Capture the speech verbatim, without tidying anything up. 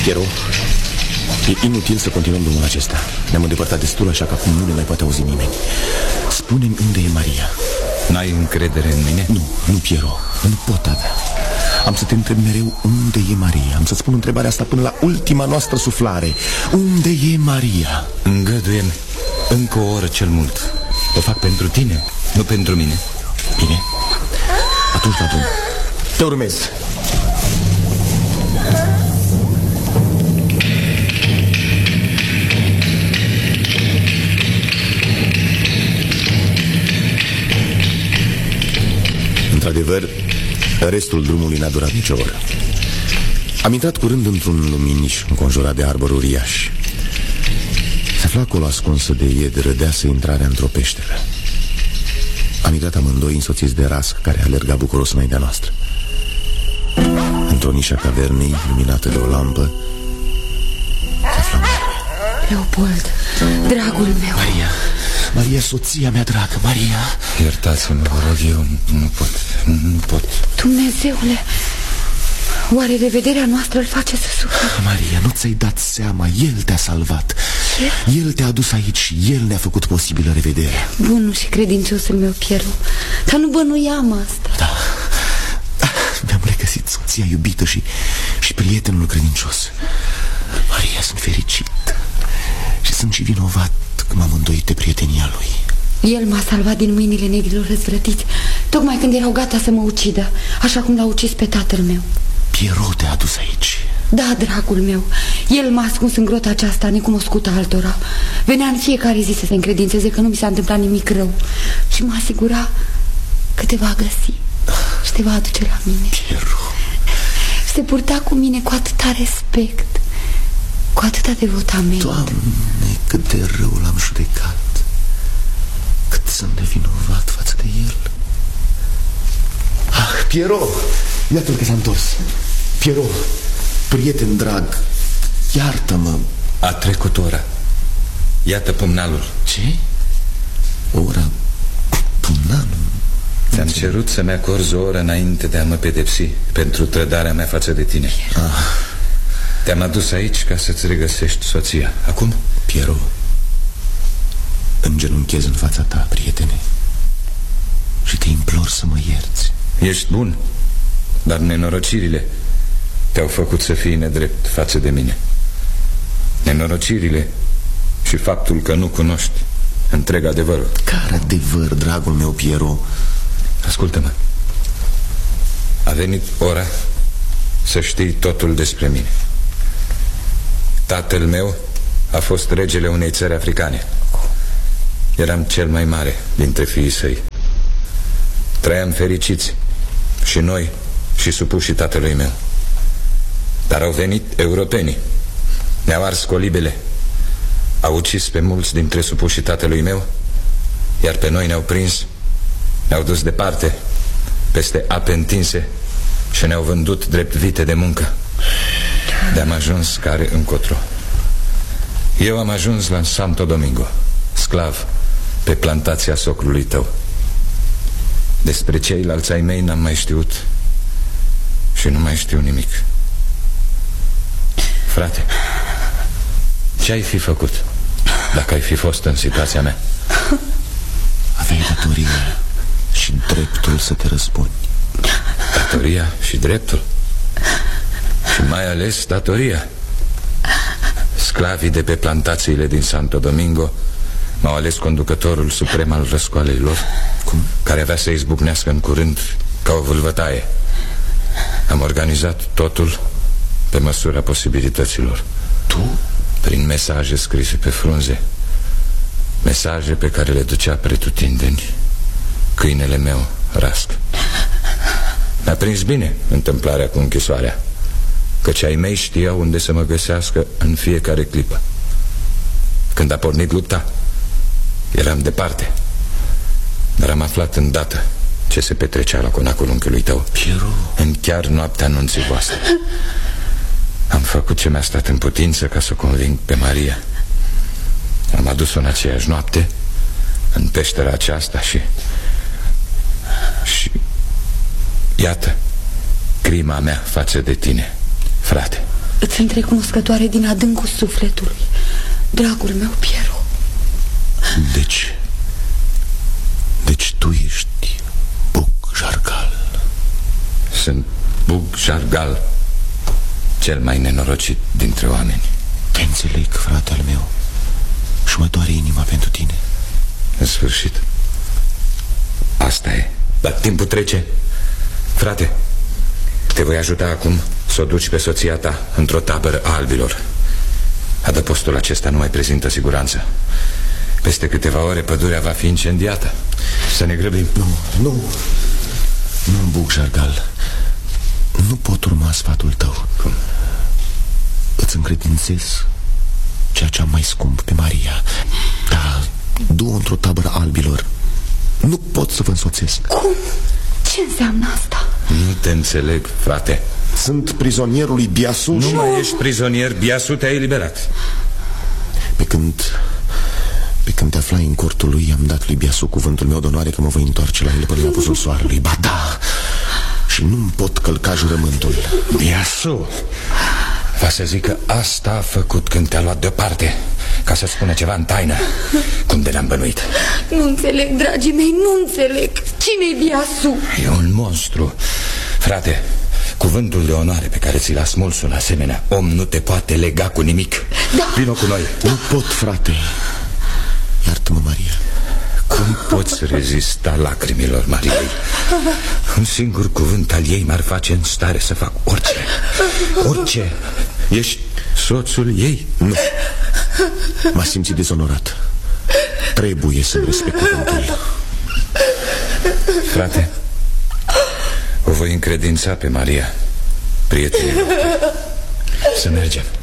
Piero, e inutil să continuăm drumul acesta. Ne-am îndepărtat destul, așa că acum nu ne mai poate auzi nimeni. Spune-mi unde e Maria. N-ai încredere în mine? Nu, nu, Piero, nu pot avea. Am să te întreb mereu unde e Maria. Am să spun întrebarea asta până la ultima noastră suflare. Unde e Maria? Îngăduie-mi încă o oră cel mult. O fac pentru tine, nu pentru mine. Bine, atunci la drum. Te urmez. Într-adevăr, restul drumului n-a durat nicio oră. Am intrat curând într-un luminiș înconjurat de arbori uriași. Se afla acolo ascunsă de ied, rădeasă intrarea într-o peșteră. Am intrat amândoi însoțiți de Rasc, care alerga bucuros înaintea noastră. Într-o nișă a cavernei, luminată de o lampă, se afla Maria. Leopold, dragul meu. Maria, Maria, soția mea dragă, Maria. Iertați-mă, vă rog, eu nu pot, nu pot. Dumnezeule, oare revederea noastră îl face să sufere? Maria, nu ți-ai dat seama, El te-a salvat. El? El te-a adus aici și El ne-a făcut posibilă revederea. Bunul și credinciosul meu, Piero, dar nu bănuiam asta. Da, mi-am regăsit soția iubită și, și prietenul credincios. Maria, sunt fericit și sunt și vinovat că m-am îndoit de prietenia lui. El m-a salvat din mâinile negrilor răzvrătiți, tocmai când erau gata să mă ucidă, așa cum l-a ucis pe tatăl meu. Piero te-a adus aici. Da, dragul meu, el m-a ascuns în grota aceasta necunoscută altora. Venea în fiecare zi să se încredințeze că nu mi s-a întâmplat nimic rău și mă asigura că te va găsi și te va aduce la mine. Piero. Și se purta cu mine cu atâta respect, cu atâta devotament. Doamne, cât de rău l-am judecat, cât sunt de vinovat față de el. Ah, Piero, iată-l că s-a întors. Piero, prieten drag, iartă-mă. A trecut ora. Iată pumnalul. Ce? Ora? Pumnalul? Ți-am cerut să-mi acorzi o oră înainte de a mă pedepsi pentru trădarea mea față de tine. Ah. Te-am adus aici ca să-ți regăsești soția. Acum? Piero, îngenunchez în fața ta, prietene, și te implor să mă ierți. Ești bun, dar nenorocirile te-au făcut să fii nedrept față de mine. Nenorocirile și faptul că nu cunoști întreg adevărul. Care adevăr, dragul meu, Piero? Ascultă-mă. A venit ora să știi totul despre mine. Tatăl meu a fost regele unei țări africane. Eram cel mai mare dintre fiii săi. Trăiam fericiți, și noi, și supușii tatălui meu. Dar au venit europenii, ne-au ars colibele, au ucis pe mulți dintre supușii tatălui meu, iar pe noi ne-au prins, ne-au dus departe, peste ape întinse, și ne-au vândut drept vite de muncă. De-am ajuns care încotro. Eu am ajuns la Santo Domingo, sclav pe plantația socrului tău. Despre ceilalți ai mei n-am mai știut și nu mai știu nimic. Frate, ce ai fi făcut dacă ai fi fost în situația mea? Aveai datoria și dreptul să te răspunzi. Datoria și dreptul? Și mai ales datoria. Sclavii de pe plantațiile din Santo Domingo m-au ales conducătorul suprem al răscoalei lor. Cum? Care avea să izbucnească în curând ca o vâlvătaie. Am organizat totul pe măsura posibilităților. Tu? Prin mesaje scrise pe frunze, mesaje pe care le ducea pretutindeni câinele meu, Rasc. Mi-a prins bine întâmplarea cu închisoarea, căci ai mei știau unde să mă găsească în fiecare clipă. Când a pornit lupta, eram departe, dar am aflat îndată ce se petrecea la conacul unchiului tău, Piero. în chiar noaptea anunții voastre. Am făcut ce mi-a stat în putință ca să o conving pe Maria. Am adus-o în aceeași noapte în peștera aceasta și... Și... Iată crima mea față de tine, frate. Îți sunt recunoscătoare din adâncul sufletului, dragul meu Piero. Deci Deci tu ești Bug Jargal. Sunt Bug Jargal, cel mai nenorocit dintre oameni. Te înțeleg, frate al meu, și mă doare inima pentru tine. În sfârșit. Asta e. Dar timpul trece. Frate, te voi ajuta acum să o duci pe soția ta într-o tabără a albilor. Adăpostul acesta nu mai prezintă siguranță. Peste câteva ore pădurea va fi incendiată. Să ne grăbim. Nu, nu Nu, Bug Jargal, nu pot urma sfatul tău. Cum? Îți încredințez ceea ce am mai scump pe Maria. Da, du-o într-o tabără albilor. Nu pot să vă însoțesc. Cum? Ce înseamnă asta? Nu te înțeleg, frate. Sunt prizonierul lui Biasu. Nu și... mai ești prizonier, Biasu te-a eliberat. Pe când Pe când te aflai în cortul lui, am dat lui Biasu cuvântul meu de onoare că mă voi întoarce la el până la apusul soarelui. Ba da, și nu-mi pot călca jurământul. Biasu va să zic că asta a făcut când te-a luat deoparte, ca să spună ceva în taină, cum de ne-am bănuit. Nu înțeleg, dragii mei, nu înțeleg. Cine-i Biasu? E un monstru. Frate, cuvântul de onoare pe care ți l-a smuls un asemenea om nu te poate lega cu nimic. Da. Vino cu noi. Da. Nu pot, frate. Iartă-mă, Maria. Cum poți rezista lacrimilor Mariei? Un singur cuvânt al ei m-ar face în stare să fac orice. Orice. Ești soțul ei? Nu. M-a simțit dezonorat. Trebuie să-mi respect cuvântul. Frate, o voi încredința pe Maria, prietenii. Să mergem.